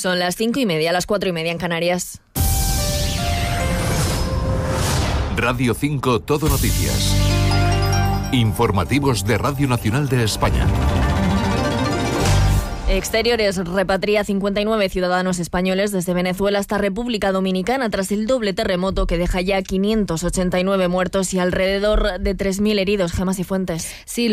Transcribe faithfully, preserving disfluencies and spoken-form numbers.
Son las cinco y media, las cuatro y media en Canarias. Radio cinco Todo Noticias. Informativos de Radio Nacional de España. Exteriores repatria cincuenta y nueve ciudadanos españoles desde Venezuela hasta República Dominicana tras el doble terremoto que deja ya quinientos ochenta y nueve muertos y alrededor de tres mil heridos. Gemma Cifuentes. Sí,